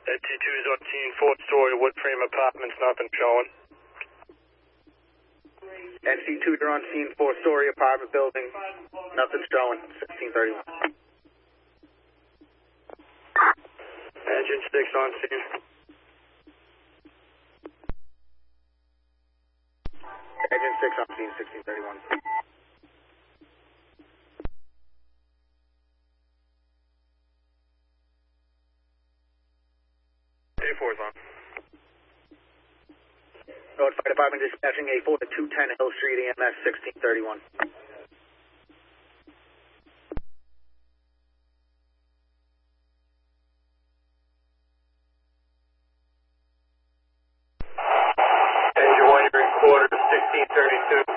T2's on scene, fourth-story wood frame apartments, nothing showing. NC2, you're on scene, four-story apartment building, nothing showing, 1631. Engine 6 on scene. Engine 6 on scene, 1631. A4's on. Road Fire Department dispatching A4 to 210 Hill Street, EMS 1631. Engine 1, you're in quarter 1632.